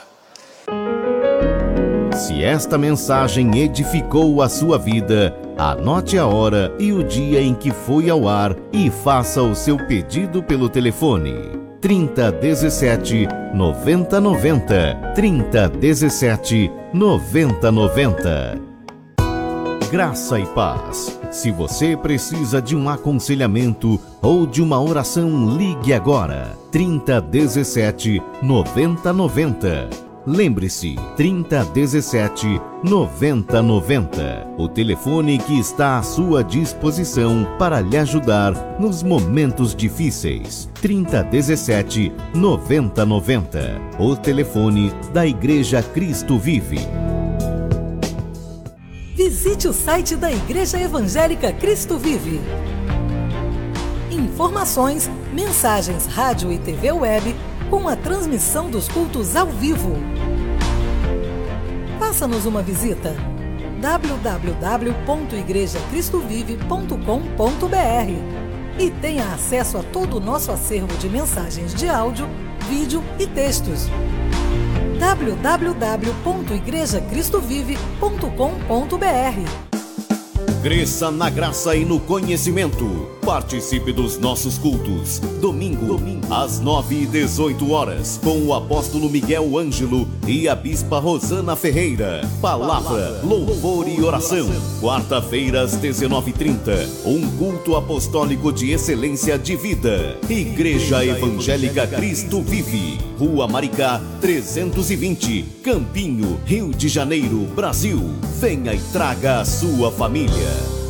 Se esta mensagem edificou a sua vida, anote a hora e o dia em que foi ao ar e faça o seu pedido pelo telefone trinta, dezessete, noventa, noventa, trinta, dezessete, noventa, noventa. Graça e paz. Se você precisa de um aconselhamento ou de uma oração, ligue agora trinta, dezessete, noventa, noventa. Lembre-se, trinta, dezessete, noventa, noventa. O telefone que está à sua disposição para lhe ajudar nos momentos difíceis. trinta, dezessete, noventa, noventa. O telefone da Igreja Cristo Vive. Visite o site da Igreja Evangélica Cristo Vive. Informações, mensagens, rádio e T V web com a transmissão dos cultos ao vivo. Faça-nos uma visita. w w w ponto igreja cristo vive ponto com ponto b r e tenha acesso a todo o nosso acervo de mensagens de áudio, vídeo e textos. w w w ponto igreja cristo vive ponto com ponto b r. Cresça na graça e no conhecimento. Participe dos nossos cultos. Domingo, Domingo. às nove e dezoito horas, com o apóstolo Miguel Ângelo e a bispa Rosana Ferreira. Palavra, louvor e oração. Quarta-feira, às dezenove e trinta, um culto apostólico de excelência de vida. Igreja Evangélica Cristo Vive. Rua Maricá, trezentos e vinte, Campinho, Rio de Janeiro, Brasil. Venha e traga a sua família.